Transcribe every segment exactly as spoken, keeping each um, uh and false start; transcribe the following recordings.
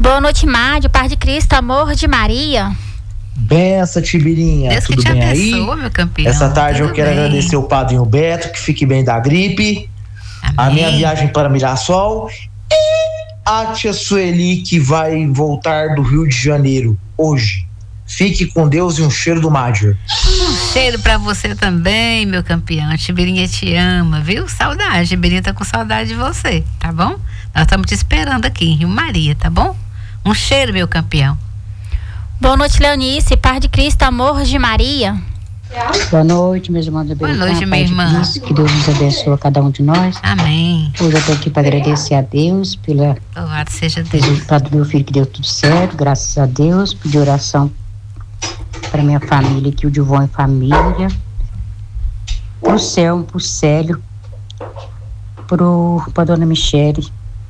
Boa noite, Mário, Paz de Cristo, amor de Maria. Benção, Tibirinha. Deus Tudo que te bem abençoe, aí? Meu campeão. Essa tarde Tudo eu quero bem. agradecer o padrinho Beto, que fique bem da gripe. Amém. A minha viagem para Mirassol. E a tia Sueli, que vai voltar do Rio de Janeiro hoje. Fique com Deus e um cheiro do Major. Um cheiro pra você também, meu campeão. A Tibirinha te ama, viu? Saudade. A Tibirinha tá com saudade de você, tá bom? Nós estamos te esperando aqui em Rio Maria, tá bom? Um cheiro, meu campeão. Boa noite, Leonice, Paz de Cristo, amor de Maria. Boa noite, meus irmãos da Boa noite, minha irmã. Cristo, que Deus nos abençoe a cada um de nós. Amém. Hoje eu estou aqui para agradecer a Deus pela Louvado seja Deus. resultado do meu filho, que deu tudo certo, graças a Deus. Pedir oração para minha família, que o Divon e família, pro Céu, pro Célio, pro, pra dona Michele,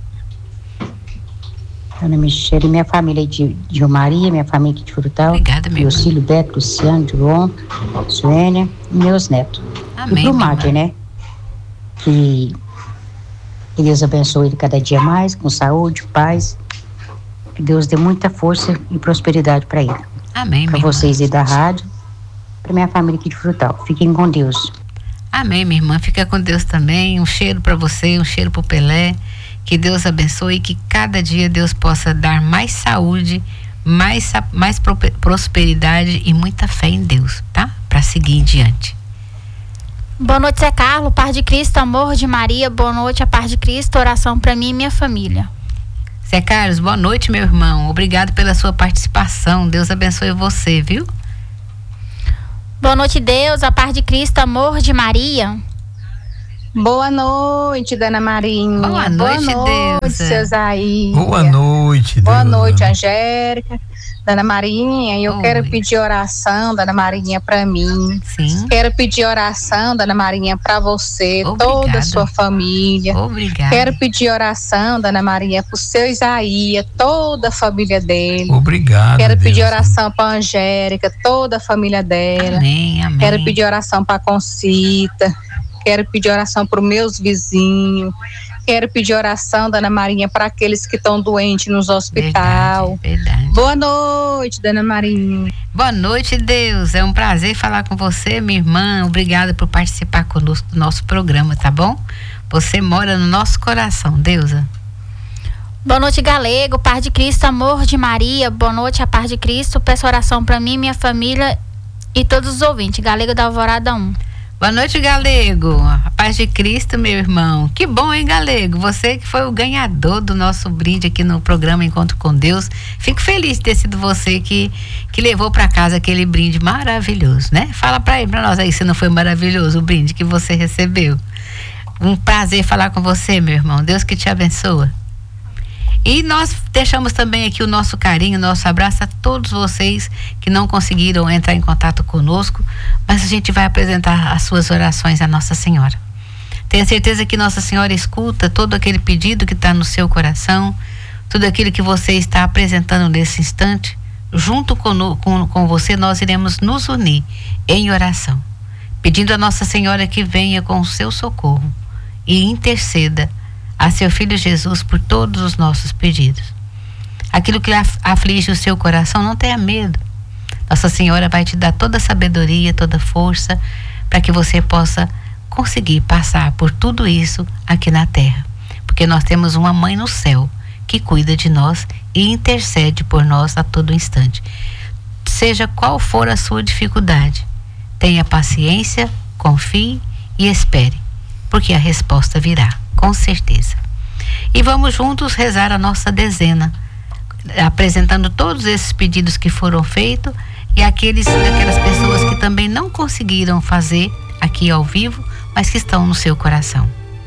dona Michele, minha família de, de Maria, minha família aqui de Frutal. Obrigada, meu meu irmão. filho Beto, Luciano, Divon, Suênia e meus netos. Amém, E pro minha Mário, irmã. né? Que, que Deus abençoe ele cada dia mais, com saúde, paz. Que Deus dê muita força e prosperidade para ele. Amém, Para minha irmã. vocês aí da rádio, para minha família aqui de Frutal. Fiquem com Deus. Amém, minha irmã. Fica com Deus também. Um cheiro para você, um cheiro pro Pelé. Que Deus abençoe e que cada dia Deus possa dar mais saúde, mais, sa- mais pro- prosperidade e muita fé em Deus, tá? Para seguir em diante. Boa noite, Zé Carlos, Paz de Cristo, amor de Maria. Boa noite, a Paz de Cristo, oração para mim e minha família. Zé Carlos, boa noite, meu irmão. Obrigado pela sua participação. Deus abençoe você, viu? Boa noite, Deus, a Paz de Cristo, amor de Maria. Boa noite, Dona Marinha. Boa noite, Boa noite, Deusa. seu Zaí. Boa noite, Boa Deus. noite, Angélica. Dona Marinha, eu Oi. quero pedir oração, Dona Marinha, para mim. Sim. Quero pedir oração, Dona Marinha, para você, Obrigada. toda a sua família. Obrigada. Quero pedir oração, Dona Maria, pro seu Isaías, toda a família dele. Obrigado. Quero pedir Deus. oração para Angélica, toda a família dela. Amém, amém. Quero pedir oração para Concita. Quero pedir oração para os meus vizinhos. Quero pedir oração, Dona Marinha, para aqueles que estão doentes nos hospitais. Verdade, verdade. Boa noite, Dona Marinha. Boa noite, Deus. É um prazer falar com você, minha irmã. Obrigada por participar conosco do nosso programa, tá bom? Você mora no nosso coração, Deusa. Boa noite, Galego, Paz de Cristo, amor de Maria. Boa noite, a Paz de Cristo. Peço oração para mim, minha família e todos os ouvintes. Galego da Alvorada um. Boa noite, Galego. A paz de Cristo, meu irmão. Que bom, hein, Galego? Você que foi o ganhador do nosso brinde aqui no programa Encontro com Deus. Fico feliz de ter sido você que, que levou para casa aquele brinde maravilhoso, né? Fala para para nós aí se não foi maravilhoso o brinde que você recebeu. Um prazer falar com você, meu irmão. Deus que te abençoe. E nós deixamos também aqui o nosso carinho, nosso abraço a todos vocês que não conseguiram entrar em contato conosco, mas a gente vai apresentar as suas orações à Nossa Senhora. Tenha certeza que Nossa Senhora escuta todo aquele pedido que está no seu coração, tudo aquilo que você está apresentando nesse instante. Junto com, com, com você, nós iremos nos unir em oração, pedindo a Nossa Senhora que venha com o seu socorro e interceda a seu Filho Jesus por todos os nossos pedidos. Aquilo que aflige o seu coração, não tenha medo. Nossa Senhora vai te dar toda a sabedoria, toda a força, para que você possa conseguir passar por tudo isso aqui na terra. Porque nós temos uma mãe no céu que cuida de nós e intercede por nós a todo instante. Seja qual for a sua dificuldade, tenha paciência, confie e espere, porque a resposta virá, com certeza. E vamos juntos rezar a nossa dezena, apresentando todos esses pedidos que foram feitos e aqueles, aquelas pessoas que também não conseguiram fazer aqui ao vivo, mas que estão no seu coração.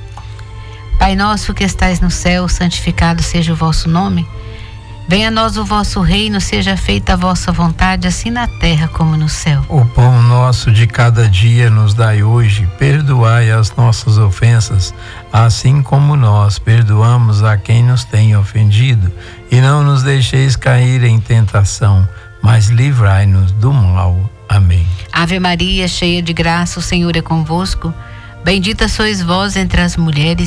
Pai nosso que estais no céu, santificado seja o vosso nome. Venha a nós o vosso reino, seja feita a vossa vontade, assim na terra como no céu. O pão nosso de cada dia nos dai hoje, perdoai as nossas ofensas, assim como nós perdoamos a quem nos tem ofendido, e não nos deixeis cair em tentação, mas livrai-nos do mal. Amém. Ave Maria, cheia de graça, o Senhor é convosco. Bendita sois vós entre as mulheres,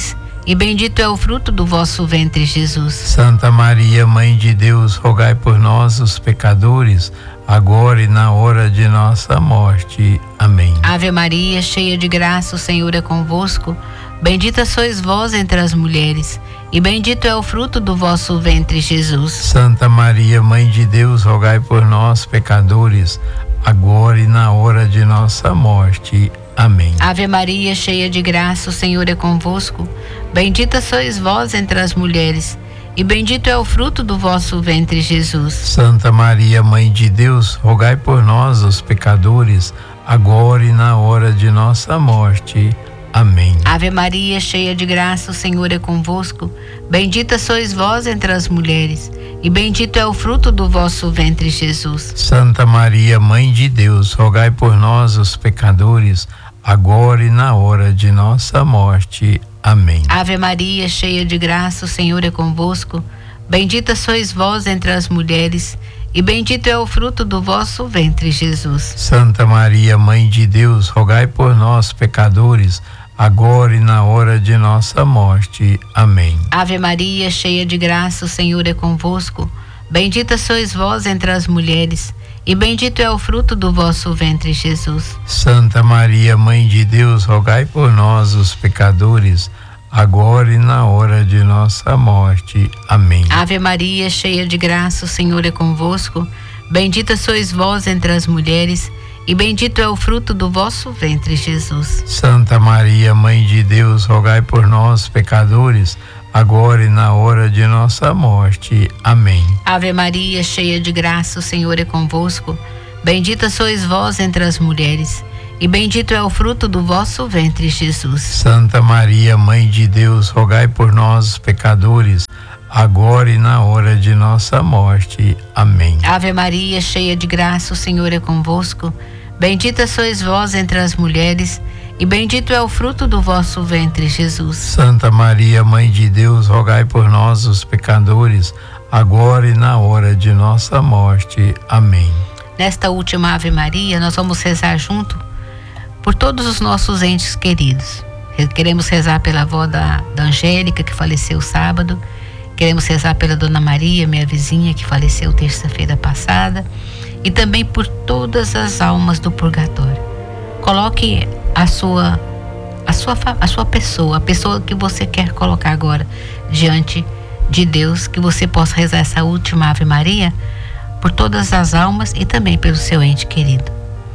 e bendito é o fruto do vosso ventre, Jesus. Santa Maria, Mãe de Deus, rogai por nós, os pecadores, agora e na hora de nossa morte. Amém. Ave Maria, cheia de graça, o Senhor é convosco. Bendita sois vós entre as mulheres, e bendito é o fruto do vosso ventre, Jesus. Santa Maria, Mãe de Deus, rogai por nós, pecadores, agora e na hora de nossa morte. Amém. Ave Maria, cheia de graça, o Senhor é convosco. Bendita sois vós entre as mulheres, e bendito é o fruto do vosso ventre, Jesus. Santa Maria, Mãe de Deus, rogai por nós, os pecadores, agora e na hora de nossa morte. Amém. Ave Maria, cheia de graça, o Senhor é convosco. Bendita sois vós entre as mulheres, e bendito é o fruto do vosso ventre, Jesus. Santa Maria, Mãe de Deus, rogai por nós, os pecadores, agora e na hora de nossa morte. Amém. Ave Maria, cheia de graça, o Senhor é convosco. Bendita sois vós entre as mulheres, e bendito é o fruto do vosso ventre, Jesus. Santa Maria, Mãe de Deus, rogai por nós, pecadores, agora e na hora de nossa morte. Amém. Ave Maria, cheia de graça, o Senhor é convosco. Bendita sois vós entre as mulheres, e bendito é o fruto do vosso ventre, Jesus. Santa Maria, Mãe de Deus, rogai por nós, os pecadores, agora e na hora de nossa morte. Amém. Ave Maria, cheia de graça, o Senhor é convosco. Bendita sois vós entre as mulheres, e bendito é o fruto do vosso ventre, Jesus. Santa Maria, Mãe de Deus, rogai por nós, pecadores, agora e na hora de nossa morte. Amém. Ave Maria, cheia de graça, o Senhor é convosco. Bendita sois vós entre as mulheres, e bendito é o fruto do vosso ventre, Jesus. Santa Maria, Mãe de Deus, rogai por nós, os pecadores, agora e na hora de nossa morte. Amém. Ave Maria, cheia de graça, o Senhor é convosco. Bendita sois vós entre as mulheres, e bendito é o fruto do vosso ventre, Jesus. Santa Maria, Mãe de Deus, rogai por nós, os pecadores, agora e na hora de nossa morte. Amém. Nesta última Ave Maria, nós vamos rezar junto por todos os nossos entes queridos. Queremos rezar pela avó da, da Angélica, que faleceu sábado. Queremos rezar pela Dona Maria, minha vizinha, que faleceu terça-feira passada. E também por todas as almas do purgatório. Coloque a sua, a sua, a sua pessoa, a pessoa que você quer colocar agora diante de Deus, que você possa rezar essa última Ave Maria por todas as almas e também pelo seu ente querido.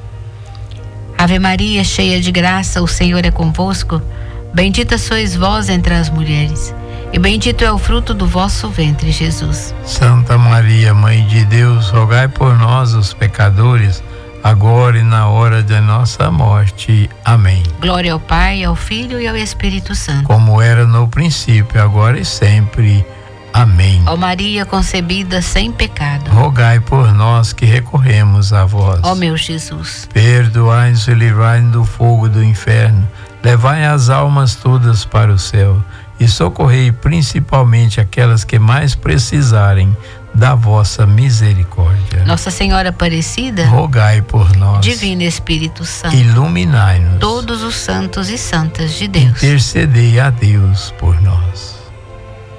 Ave Maria, cheia de graça, o Senhor é convosco. Bendita sois vós entre as mulheres, e bendito é o fruto do vosso ventre, Jesus. Santa Maria, Mãe de Deus, rogai por nós, os pecadores, agora e na hora de nossa morte. Amém. Glória ao Pai, ao Filho e ao Espírito Santo. Como era no princípio, agora e sempre. Amém. Ó Maria concebida sem pecado, rogai por nós que recorremos a vós. Ó meu Jesus, perdoai-nos e livrai-nos do fogo do inferno, levai as almas todas para o céu e socorrei principalmente aquelas que mais precisarem da vossa misericórdia. Nossa Senhora Aparecida, rogai por nós. Divino Espírito Santo, iluminai-nos. Todos os santos e santas de Deus, intercedei a Deus por nós.